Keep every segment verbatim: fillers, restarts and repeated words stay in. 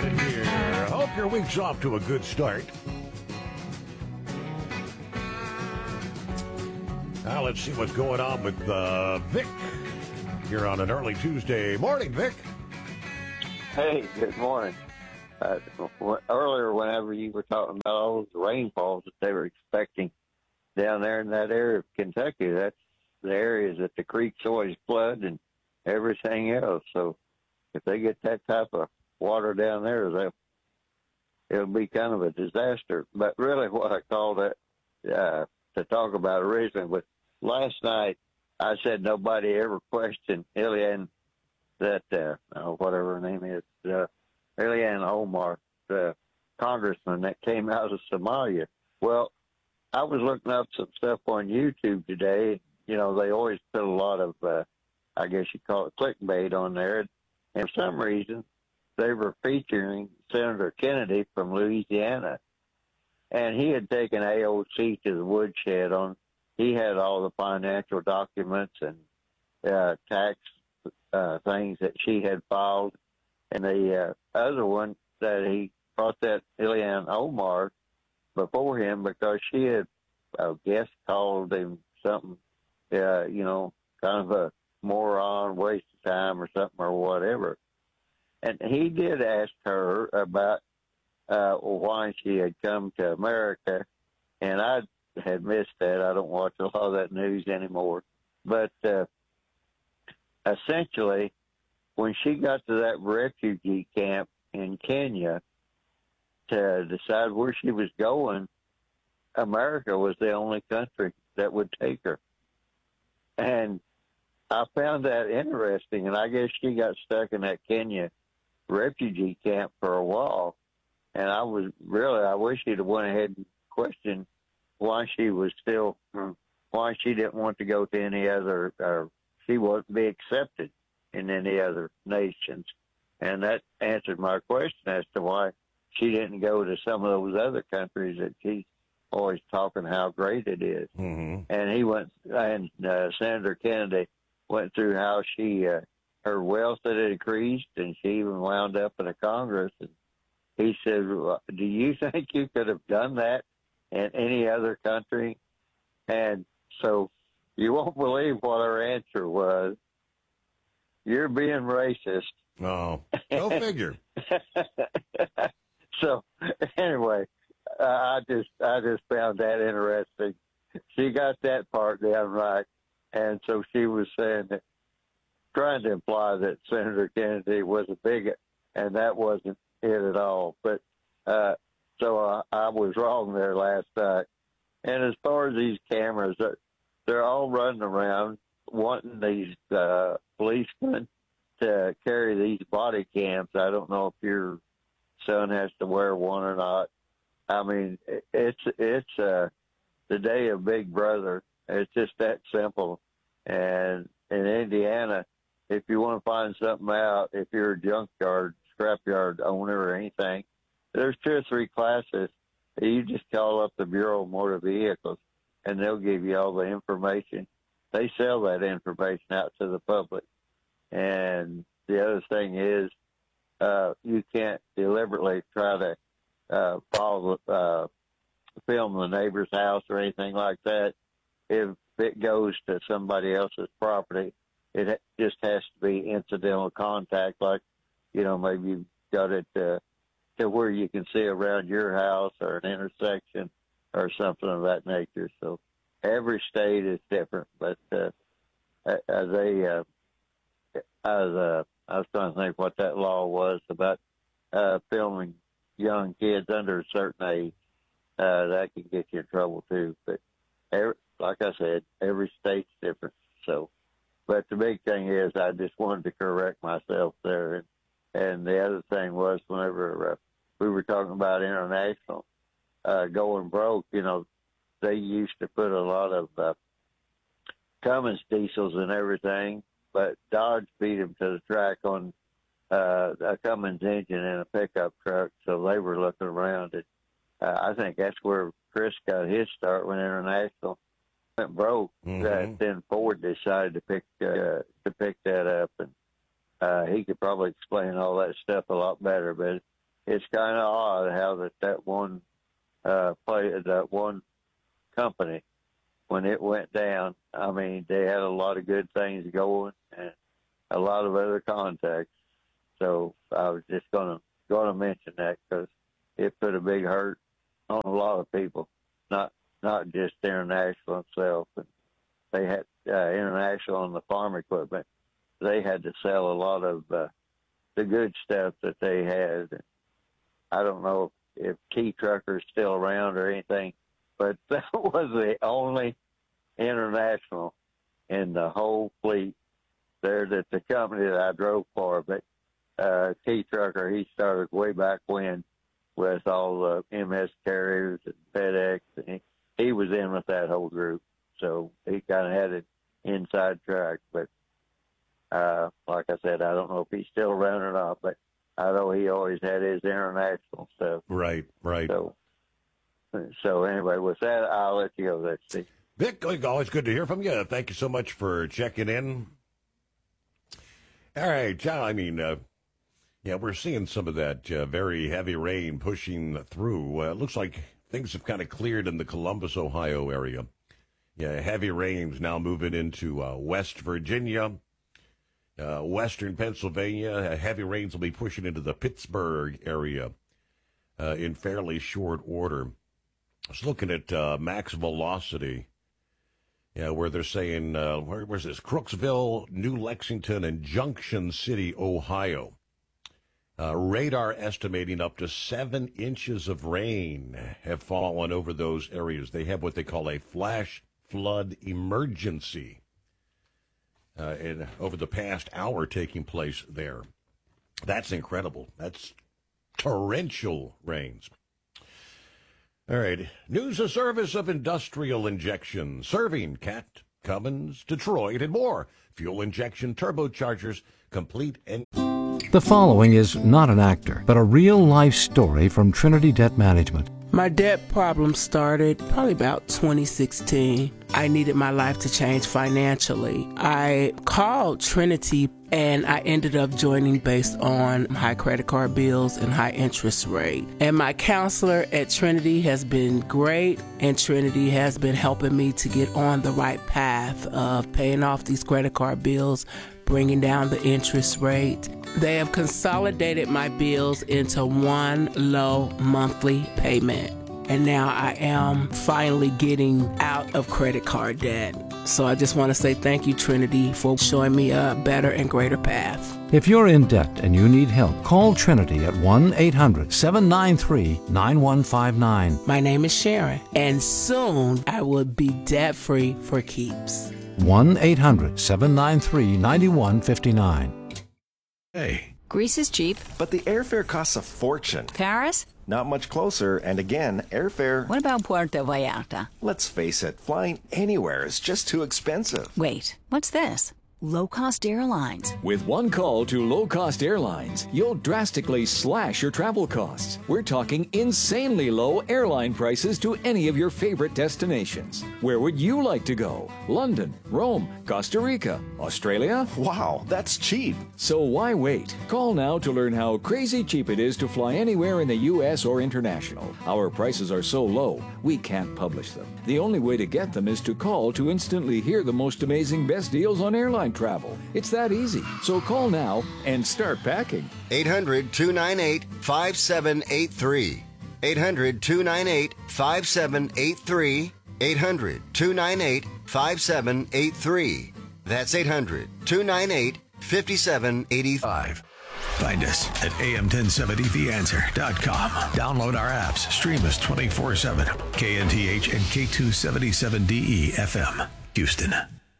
at it here. Hope your week's off to a good start. Now let's see what's going on with uh, Vic here on an early Tuesday morning. Vic. Hey, good morning. Uh, earlier, whenever you were talking about all those rainfalls that they were expecting down there in that area of Kentucky, that's the areas that the creeks always flood and everything else. So if they get that type of water down there, they'll, it'll be kind of a disaster. But really what I called it uh, to talk about originally was last night I said nobody ever questioned Ilhan, that, uh, oh, whatever her name is, uh, Ilhan Omar, the congressman that came out of Somalia. Well, I was looking up some stuff on YouTube today. You know, they always put a lot of, uh, I guess you call it clickbait on there. And for some reason, they were featuring Senator Kennedy from Louisiana. And he had taken A O C to the woodshed on, he had all the financial documents and uh, tax uh, things that she had filed. And the uh, other one that he brought that Ilhan Omar before him because she had, I guess, called him something, uh, you know, kind of a moron, waste of time or something or whatever. And he did ask her about uh, why she had come to America, and I had missed that. I don't watch a lot of that news anymore. But uh, essentially, when she got to that refugee camp in Kenya to decide where she was going, America was the only country that would take her. And I found that interesting, and I guess she got stuck in that Kenya refugee camp for a while. And I was really, I wish she'd have went ahead and questioned why she was still, why she didn't want to go to any other, or she wouldn't be accepted in any other nations. And that answered my question as to why she didn't go to some of those other countries that she's always talking how great it is. Mm-hmm. And he went, and uh, Senator Kennedy went through how she, uh, her wealth had increased, and she even wound up in a Congress. And he said, do you think you could have done that in any other country? And so you won't believe what her answer was. You're being racist. Oh, go figure. So anyway, uh, I just I just found that interesting. She got that part down right, and so she was saying that, trying to imply that Senator Kennedy was a bigot, and that wasn't it at all. But uh, so I, I was wrong there last night. And as far as these cameras, they're, they're all running around wanting these uh, policemen to carry these body cams. I don't know if your son has to wear one or not. I mean, it's it's uh, the day of Big Brother. It's just that simple. And in Indiana, if you want to find something out, if you're a junkyard, scrapyard owner or anything, there's two or three classes. You just call up the Bureau of Motor Vehicles, and they'll give you all the information. They sell that information out to the public. And the other thing is, uh, you can't deliberately try to uh, follow, uh, film the neighbor's house or anything like that. If it goes to somebody else's property, it just has to be incidental contact, like, you know, maybe you've got it uh, to where you can see around your house or an intersection or something of that nature. So every state is different, but uh, as they, uh, as uh, I was trying to think what that law was about uh, filming young kids under a certain age. Uh, that can get you in trouble too. But every, like I said, every state's different. So, but the big thing is, I just wanted to correct myself there. And, and the other thing was, whenever uh, we were talking about international uh, going broke, you know, they used to put a lot of uh, Cummins diesels and everything, but Dodge beat them to the track on uh, a Cummins engine in a pickup truck. So they were looking around, and uh, I think that's where Chris got his start when International went broke. Mm-hmm. That then Ford decided to pick uh, to pick that up, and uh, he could probably explain all that stuff a lot better. But it's kind of odd how that that one uh, play that one company, when it went down, I mean, they had a lot of good things going and a lot of other contacts. So I was just gonna gonna mention that because it put a big hurt on a lot of people, not not just International itself. And they had uh, International on the farm equipment. They had to sell a lot of uh, the good stuff that they had. I don't know if Key Trucker's still around or anything, but that was the only International in the whole fleet there that the company that I drove for. But uh, Key Trucker, he started way back when with all the M S carriers and FedEx, and he, he was in with that whole group. So he kind of had an inside track. But uh, like I said, I don't know if he's still around or not, but I know he always had his International stuff. Right, right. So, so anyway, with that, I'll let you go there, Steve. Vic, always good to hear from you. Thank you so much for checking in. All right, John, I mean, uh, yeah, we're seeing some of that uh, very heavy rain pushing through. Uh, it looks like things have kind of cleared in the Columbus, Ohio area. Yeah, heavy rains now moving into uh, West Virginia, uh, western Pennsylvania. Uh, heavy rains will be pushing into the Pittsburgh area uh, in fairly short order. I was looking at uh, max velocity. Yeah, where they're saying, uh, where, where's this? Crooksville, New Lexington, and Junction City, Ohio. Uh, radar estimating up to seven inches of rain have fallen over those areas. They have what they call a flash flood emergency uh, in, over the past hour taking place there. That's incredible. That's torrential rains. All right. News of service of industrial injection, serving Cat, Cummins, Detroit, and more. Fuel injection turbochargers, complete and... The following is not an actor, but a real-life story from Trinity Debt Management. My debt problem started probably about twenty sixteen. I needed my life to change financially. I called Trinity and I ended up joining based on high credit card bills and high interest rate. And my counselor at Trinity has been great, and Trinity has been helping me to get on the right path of paying off these credit card bills, bringing down the interest rate. They have consolidated my bills into one low monthly payment. And now I am finally getting out of credit card debt. So I just want to say thank you, Trinity, for showing me a better and greater path. If you're in debt and you need help, call Trinity at one eight hundred seven nine three nine one five nine. My name is Sharon, and soon I will be debt-free for keeps. one eight hundred seven nine three nine one five nine. Hey. Greece is cheap. But the airfare costs a fortune. Paris? Not much closer, and again, airfare... What about Puerto Vallarta? Let's face it, flying anywhere is just too expensive. Wait, what's this? Low-cost airlines. With one call to low-cost airlines, you'll drastically slash your travel costs. We're talking insanely low airline prices to any of your favorite destinations. Where would you like to go? London, Rome, Costa Rica, Australia? Wow, that's cheap. So why wait? Call now to learn how crazy cheap it is to fly anywhere in the U S or international. Our prices are so low, we can't publish them. The only way to get them is to call to instantly hear the most amazing best deals on airline travel. It's that easy. So call now and start packing. eight hundred two nine eight five seven eight three. eight hundred two nine eight five seven eight three. eight hundred two nine eight five seven eight three. That's eight hundred two nine eight five seven eight five. Find us at A M ten seventy the answer dot com. Download our apps. Stream us twenty-four seven. K N T H and K two seventy-seven D E F M. Houston.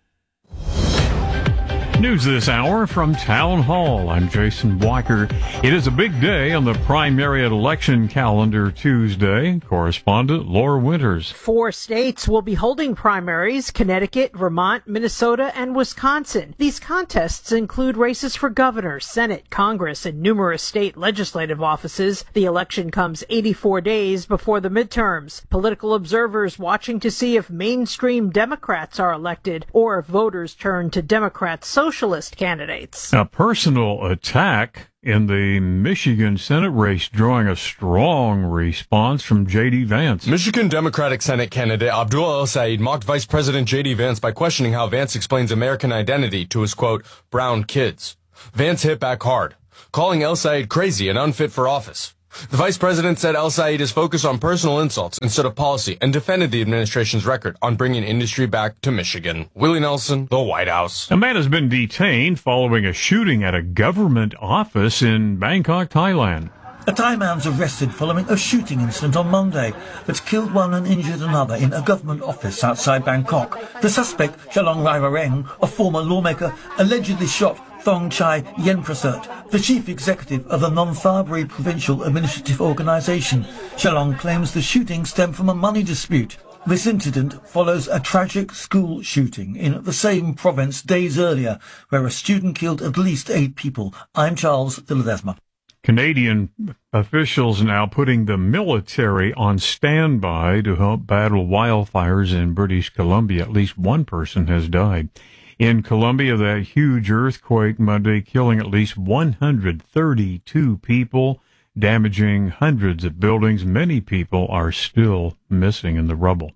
News this hour from Town Hall. I'm Jason Blocker. It is a big day on the primary election calendar Tuesday. Correspondent Laura Winters. Four states will be holding primaries: Connecticut, Vermont, Minnesota, and Wisconsin. These contests include races for governor, Senate, Congress, and numerous state legislative offices. The election comes eighty-four days before the midterms. Political observers watching to see if mainstream Democrats are elected or if voters turn to Democrats' socialist candidates. A personal attack in the Michigan Senate race, drawing a strong response from J D. Vance. Michigan Democratic Senate candidate Abdul El-Sayed mocked Vice President J D. Vance by questioning how Vance explains American identity to his, quote, brown kids. Vance hit back hard, calling El-Sayed crazy and unfit for office. The vice president said El-Sayed is focused on personal insults instead of policy and defended the administration's record on bringing industry back to Michigan. Willie Nelson, the White House. A man has been detained following a shooting at a government office in Bangkok, Thailand. A Thai man's arrested following a shooting incident on Monday that's killed one and injured another in a government office outside Bangkok. The suspect, Chalong Raivareng, a former lawmaker, allegedly shot Thong Chai Yenprasert, the chief executive of the Non-Tharbary Provincial Administrative Organisation. Chalong claims the shooting stemmed from a money dispute. This incident follows a tragic school shooting in the same province days earlier, where a student killed at least eight people. I'm Charles de Ledesma. Canadian officials now putting the military on standby to help battle wildfires in British Columbia. At least one person has died. In Colombia, that huge earthquake Monday killing at least one hundred thirty-two people, damaging hundreds of buildings. Many people are still missing in the rubble.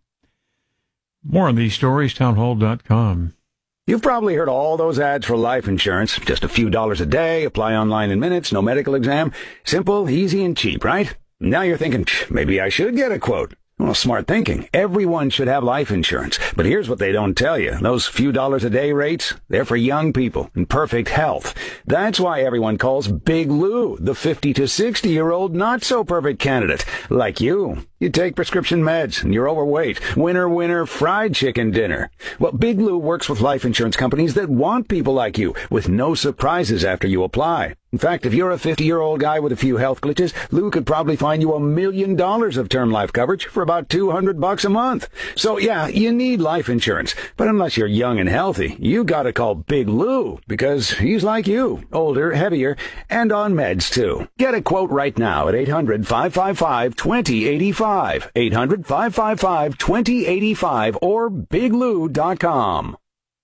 More on these stories, townhall dot com. You've probably heard all those ads for life insurance. Just a few dollars a day, apply online in minutes, no medical exam. Simple, easy, and cheap, right? Now you're thinking, maybe I should get a quote. Well, smart thinking. Everyone should have life insurance. But here's what they don't tell you. Those few dollars a day rates, they're for young people in perfect health. That's why everyone calls Big Lou the fifty to sixty-year-old not-so-perfect candidate. Like you. You take prescription meds and you're overweight. Winner, winner, fried chicken dinner. Well, Big Lou works with life insurance companies that want people like you with no surprises after you apply. In fact, if you're a fifty-year-old guy with a few health glitches, Lou could probably find you a million dollars of term life coverage for about two hundred bucks a month. So yeah, you need life insurance. But unless you're young and healthy, you gotta call Big Lou because he's like you, older, heavier, and on meds too. Get a quote right now at eight hundred, five five five, two zero eight five. eight hundred, five five five, two zero eight five or big lou dot com.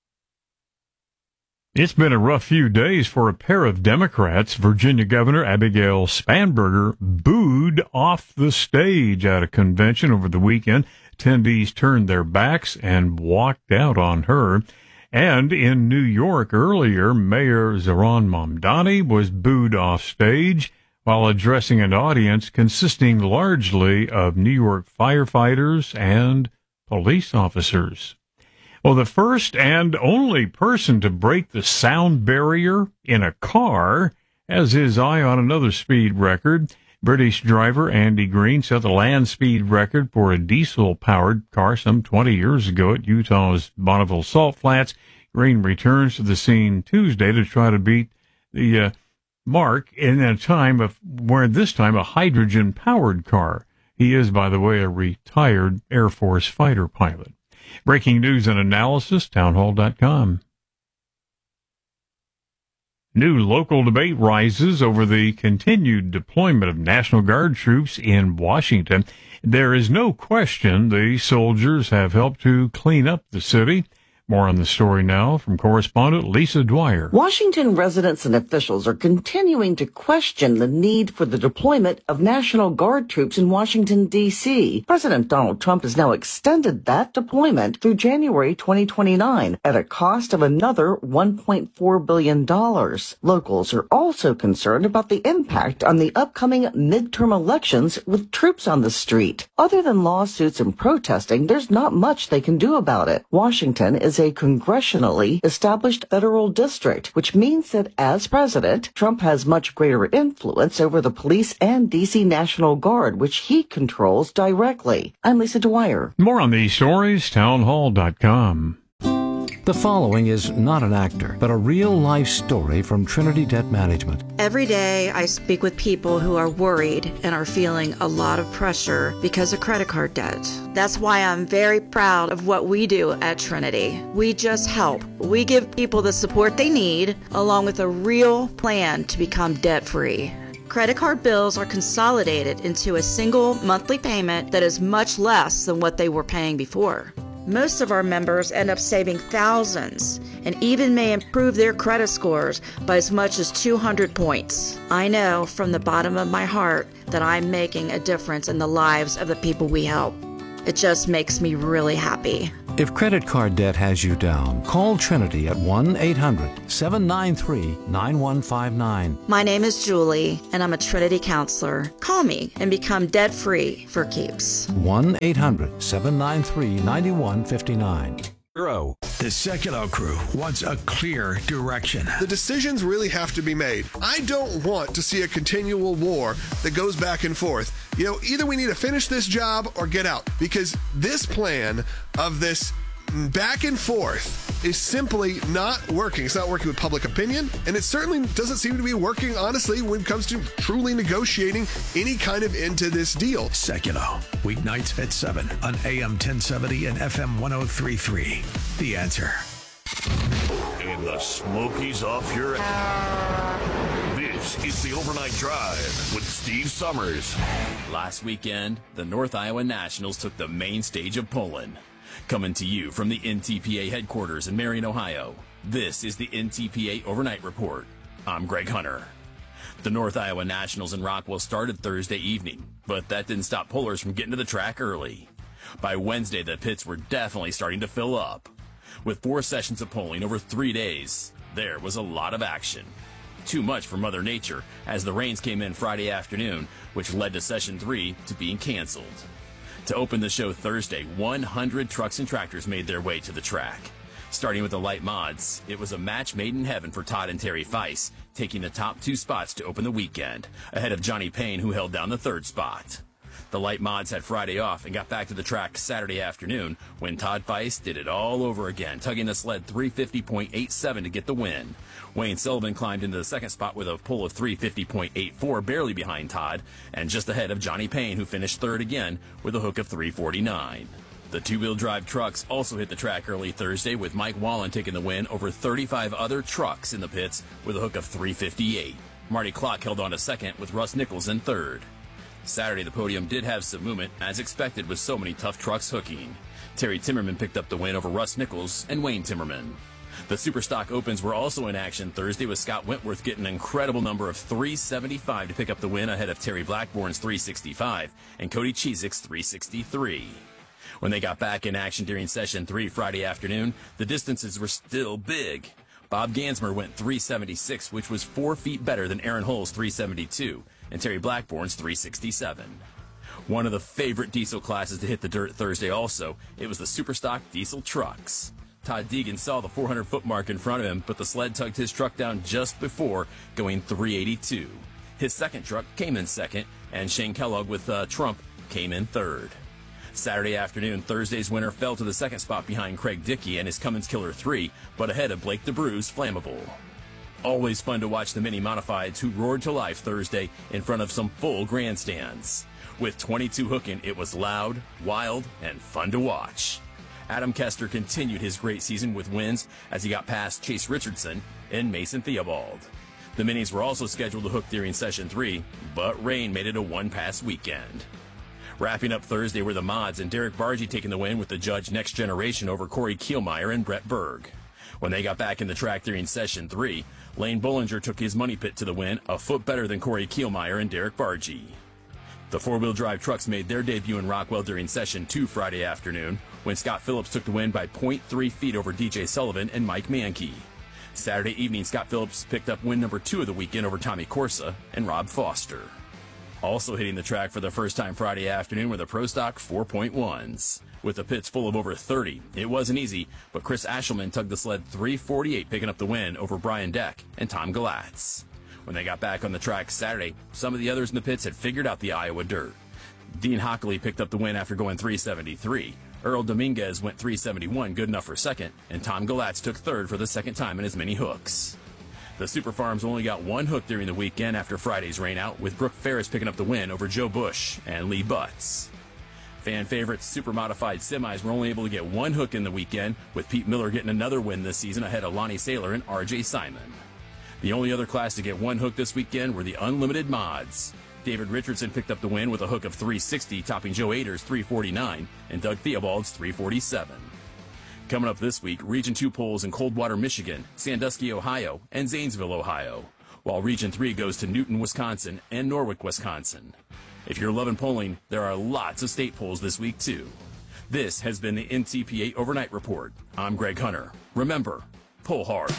It's been a rough few days for a pair of Democrats. Virginia Governor Abigail Spanberger booed off the stage at a convention over the weekend. Attendees turned their backs and walked out on her. And in New York earlier, Mayor Zohran Mamdani was booed off stage while addressing an audience consisting largely of New York firefighters and police officers. Well, the first and only person to break the sound barrier in a car has his eye on another speed record. British driver Andy Green set the land speed record for a diesel-powered car some twenty years ago at Utah's Bonneville Salt Flats. Green returns to the scene Tuesday to try to beat the uh, mark in a time of where this time a hydrogen-powered car. He is, by the way, a retired Air Force fighter pilot. Breaking news and analysis, townhall dot com. New local debate rises over the continued deployment of National Guard troops in Washington. There is no question the soldiers have helped to clean up the city. More on the story now from correspondent Lisa Dwyer. Washington residents and officials are continuing to question the need for the deployment of National Guard troops in Washington, D C. President Donald Trump has now extended that deployment through January twenty twenty-nine at a cost of another one point four billion dollars. Locals are also concerned about the impact on the upcoming midterm elections with troops on the street. Other than lawsuits and protesting, there's not much they can do about it. Washington is a congressionally established federal district, which means that as president, Trump has much greater influence over the police and D C National Guard, which he controls directly. I'm Lisa Dwyer. More on these stories, townhall dot com. The following is not an actor, but a real-life story from Trinity Debt Management. Every day I speak with people who are worried and are feeling a lot of pressure because of credit card debt. That's why I'm very proud of what we do at Trinity. We just help. We give people the support they need, along with a real plan to become debt-free. Credit card bills are consolidated into a single monthly payment that is much less than what they were paying before. Most of our members end up saving thousands and even may improve their credit scores by as much as two hundred points. I know from the bottom of my heart that I'm making a difference in the lives of the people we help. It just makes me really happy. If credit card debt has you down, call Trinity at one eight hundred seven nine three nine one five nine. My name is Julie, and I'm a Trinity counselor. Call me and become debt-free for keeps. one eight hundred seven nine three nine one five nine. The Sekulow crew wants a clear direction. The decisions really have to be made. I don't want to see a continual war that goes back and forth. You know, either we need to finish this job or get out, because this plan of this back and forth is simply not working. It's not working with public opinion, and it certainly doesn't seem to be working, honestly, when it comes to truly negotiating any kind of end to this deal. Sekulow, weeknights at seven on A M ten seventy and F M one oh three point three. The Answer. And the Smokies off your This is the Overnight Drive with Steve Summers. Last weekend, the North Iowa Nationals took the main stage of Poland. Coming to you from the N T P A headquarters in Marion, Ohio, this is the N T P A Overnight Report. I'm Greg Hunter. The North Iowa Nationals in Rockwell started Thursday evening, but that didn't stop pullers from getting to the track early. By Wednesday, the pits were definitely starting to fill up. With four sessions of polling over three days, there was a lot of action. Too much for Mother Nature, as the rains came in Friday afternoon, which led to session three to being canceled. To open the show Thursday, one hundred trucks and tractors made their way to the track. Starting with the light mods, it was a match made in heaven for Todd and Terry Feiss, taking the top two spots to open the weekend, ahead of Johnny Payne, who held down the third spot. The light mods had Friday off and got back to the track Saturday afternoon when Todd Feiss did it all over again, tugging the sled three fifty point eight seven to get the win. Wayne Sullivan climbed into the second spot with a pull of three fifty point eight four, barely behind Todd, and just ahead of Johnny Payne, who finished third again with a hook of three forty-nine. The two-wheel drive trucks also hit the track early Thursday, with Mike Wallen taking the win over thirty-five other trucks in the pits with a hook of three fifty-eight. Marty Klock held on to second with Russ Nichols in third. Saturday, the podium did have some movement, as expected with so many tough trucks hooking. Terry Timmerman picked up the win over Russ Nichols and Wayne Timmerman. The Superstock Opens were also in action Thursday, with Scott Wentworth getting an incredible number of three seventy-five to pick up the win ahead of Terry Blackborn's three sixty-five and Cody Chizik's three sixty-three. When they got back in action during session three Friday afternoon, the distances were still big. Bob Gansmer went three seventy-six, which was four feet better than Aaron Hull's three seventy-two and Terry Blackborn's three sixty-seven. One of the favorite diesel classes to hit the dirt Thursday also, it was the Superstock Diesel Trucks. Todd Deegan saw the four hundred foot mark in front of him, but the sled tugged his truck down just before, going three eighty-two. His second truck came in second, and Shane Kellogg with uh, Trump came in third. Saturday afternoon, Thursday's winner fell to the second spot behind Craig Dickey and his Cummins Killer three, but ahead of Blake DeBruce Flammable. Always fun to watch the mini modifieds, who roared to life Thursday in front of some full grandstands. With twenty-two hooking, it was loud, wild, and fun to watch. Adam Kester continued his great season with wins as he got past Chase Richardson and Mason Theobald. The minis were also scheduled to hook during session three, but rain made it a one-pass weekend. Wrapping up Thursday were the mods, and Derek Bargy taking the win with the Judge Next Generation over Corey Kielmeyer and Brett Berg. When they got back in the track during session three, Lane Bollinger took his money pit to the win, a foot better than Corey Kielmeyer and Derek Bargy. The four-wheel drive trucks made their debut in Rockwell during session two Friday afternoon, when Scott Phillips took the win by point three feet over D J Sullivan and Mike Mankey. Saturday evening, Scott Phillips picked up win number two of the weekend over Tommy Corsa and Rob Foster. Also hitting the track for the first time Friday afternoon were the Pro Stock four point ones. With the pits full of over thirty, it wasn't easy, but Chris Ashelman tugged the sled three forty-eight, picking up the win over Brian Deck and Tom Galatz. When they got back on the track Saturday, some of the others in the pits had figured out the Iowa dirt. Dean Hockley picked up the win after going three seventy-three. Earl Dominguez went three seventy-one, good enough for second, and Tom Galatz took third for the second time in as many hooks. The Super Farms only got one hook during the weekend after Friday's rainout, with Brooke Ferris picking up the win over Joe Bush and Lee Butts. Fan favorites super modified semis were only able to get one hook in the weekend, with Pete Miller getting another win this season ahead of Lonnie Saylor and R J Simon. The only other class to get one hook this weekend were the Unlimited Mods. David Richardson picked up the win with a hook of three sixty, topping Joe Ader's three forty-nine and Doug Theobald's three forty-seven. Coming up this week, Region two polls in Coldwater, Michigan, Sandusky, Ohio, and Zanesville, Ohio, while Region three goes to Newton, Wisconsin, and Norwalk, Wisconsin. If you're loving polling, there are lots of state polls this week, too. This has been the N T P A Overnight Report. I'm Greg Hunter. Remember, poll hard.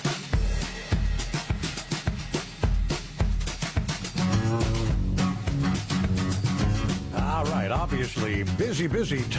All right, obviously, busy, busy time.